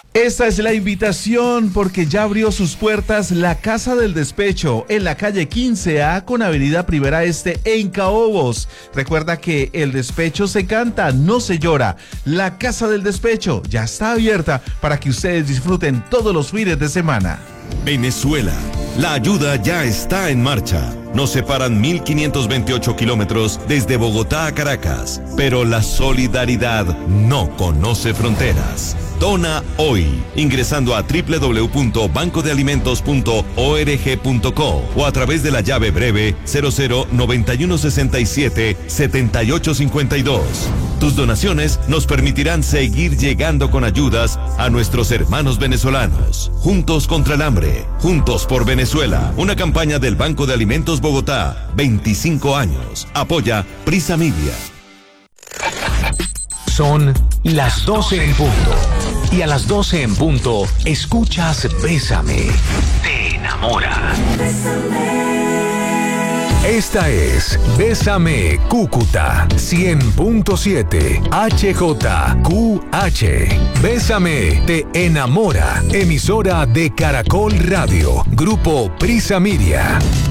Esta es la invitación porque ya abrió sus puertas la Casa del Despecho en la calle 15A con Avenida Primera Este en Caobos. Recuerda que el despecho se canta, no se llora. La Casa del Despecho ya está abierta para que ustedes disfruten todos los fines de semana. Venezuela, la ayuda ya está en marcha. Nos separan 1.528 kilómetros desde Bogotá a Caracas, pero la solidaridad no conoce fronteras. Dona hoy, ingresando a www.bancodealimentos.org.co o a través de la llave breve 0091677852. Tus donaciones nos permitirán seguir llegando con ayudas a nuestros hermanos venezolanos. Juntos contra el hambre, juntos por Venezuela. Una campaña del Banco de Alimentos Bogotá, 25 años. Apoya Prisa Media. Son las 12 en punto. Y a las 12 en punto, escuchas Bésame. Te enamora. Esta es Bésame Cúcuta 100.7 HJQH. Bésame te enamora. Emisora de Caracol Radio. Grupo Prisa Media.